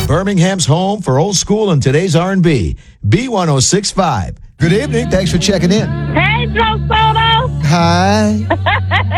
Birmingham's home for old school and today's R&B. B1065. Good evening. Thanks for checking in. Hey, Joe Soto. Hi.